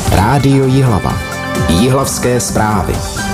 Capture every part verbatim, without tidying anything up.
Rádio Jihlava. Jihlavské zprávy.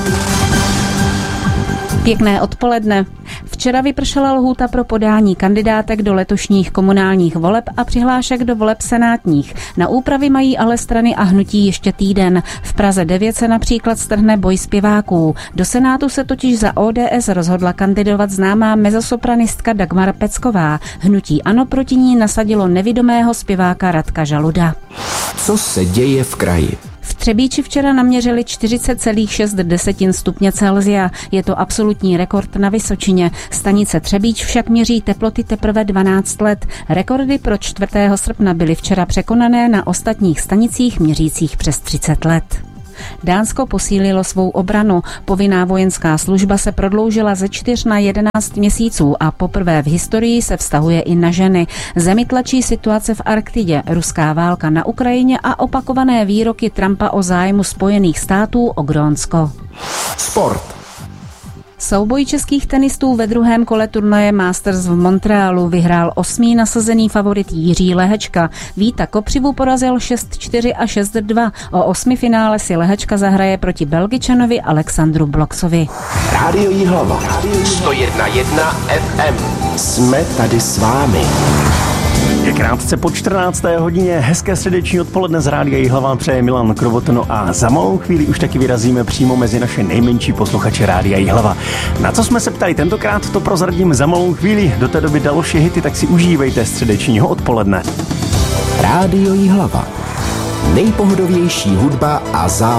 Pěkné odpoledne. Včera vypršela lhůta pro podání kandidátek do letošních komunálních voleb a přihlášek do voleb senátních. Na úpravy mají ale strany a hnutí ještě týden. V Praze devět se například strhne boj zpěváků. Do Senátu se totiž za O D S rozhodla kandidovat známá mezzosopranistka Dagmar Pecková. Hnutí ANO proti ní nasadilo nevidomého zpěváka Radka Žaluda. Co se děje v kraji? V Třebíči včera naměřili čtyřicet celá šest stupně Celsia. Je to absolutní rekord na Vysočině. Stanice Třebíč však měří teploty teprve dvanáct let. Rekordy pro čtvrtého srpna byly včera překonané na ostatních stanicích měřících přes třicet let. Dánsko posílilo svou obranu. Povinná vojenská služba se prodloužila ze čtyř na jedenáct měsíců a poprvé v historii se vztahuje i na ženy. Zemi tlačí situace v Arktidě, ruská válka na Ukrajině a opakované výroky Trumpa o zájmu Spojených států o Grónsko. Sport. Souboj českých tenistů ve druhém kole turnaje Masters v Montrealu vyhrál osmý nasazený favorit Jiří Lehečka. Víta Kopřivu porazil šest čtyři a šest dva. O osmi finále si Lehečka zahraje proti Belgičanovi Alexandru Bloxovi. Rádio Jihlava. sto jedna jedna F M. Jsme tady s vámi. Je krátce po čtrnácté hodině, hezké středeční odpoledne z Rádia Jihlava přeje Milan Krovotno a za malou chvíli už taky vyrazíme přímo mezi naše nejmenší posluchače Rádia Jihlava. Na co jsme se ptali tentokrát, to prozradím za malou chvíli. Do té doby další hity, tak si užívejte středečního odpoledne. Rádio Jihlava. Nejpohodovější hudba a zábava.